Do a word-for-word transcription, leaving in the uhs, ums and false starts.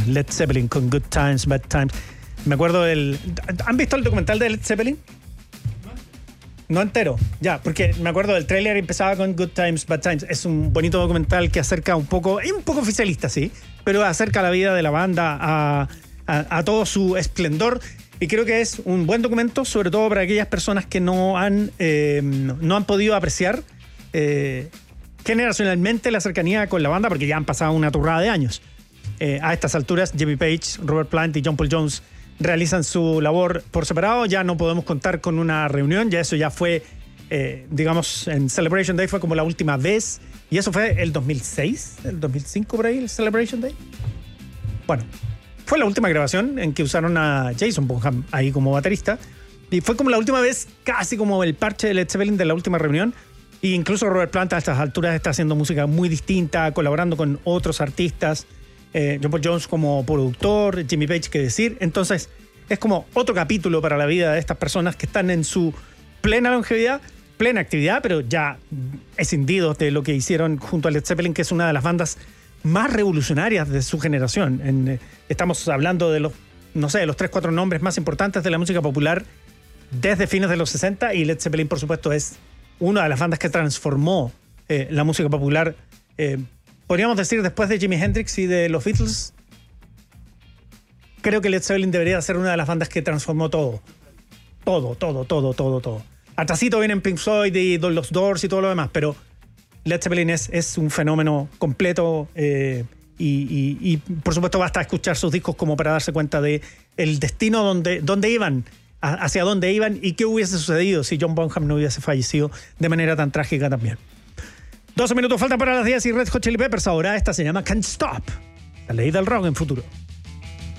Led Zeppelin con Good Times, Bad Times. Me acuerdo del... ¿Han visto el documental de Led Zeppelin? No entero, ya, porque me acuerdo del tráiler y empezaba con Good Times, Bad Times. Es un bonito documental que acerca un poco, es un poco oficialista, sí, pero acerca la vida de la banda a, a, a todo su esplendor. Y creo que es un buen documento, sobre todo para aquellas personas que no han, eh, no han podido apreciar eh, generacionalmente la cercanía con la banda, porque ya han pasado una turrada de años. Eh, a estas alturas, Jimmy Page, Robert Plant y John Paul Jones realizan su labor por separado. Ya no podemos contar con una reunión, ya eso ya fue, eh, digamos, en Celebration Day fue como la última vez, y eso fue el dos mil seis, el dos mil cinco por ahí, el Celebration Day. Bueno, fue la última grabación en que usaron a Jason Bonham ahí como baterista, y fue como la última vez, casi como el parche de Led Zeppelin de la última reunión. E incluso Robert Plant a estas alturas está haciendo música muy distinta, colaborando con otros artistas. Eh, John Paul Jones como productor, Jimmy Page, qué decir. Entonces es como otro capítulo para la vida de estas personas que están en su plena longevidad, plena actividad, pero ya escindidos de lo que hicieron junto a Led Zeppelin, que es una de las bandas más revolucionarias de su generación. En, eh, estamos hablando de los, no sé, de los tres, cuatro nombres más importantes de la música popular desde fines de los sesenta, y Led Zeppelin, por supuesto, es una de las bandas que transformó eh, la música popular. Eh, podríamos decir, después de Jimi Hendrix y de los Beatles, creo que Led Zeppelin debería ser una de las bandas que transformó todo. Todo, todo, todo, todo, todo. Atrasito vienen Pink Floyd y los Doors y todo lo demás, pero Led Zeppelin es, es un fenómeno completo, eh, y, y, y por supuesto basta escuchar sus discos como para darse cuenta de el destino donde, donde iban, a, hacia dónde iban y qué hubiese sucedido si John Bonham no hubiese fallecido de manera tan trágica también. doce minutos faltan para las diez y Red Hot Chili Peppers ahora. Esta se llama Can't Stop, la ley del rock en Futuro.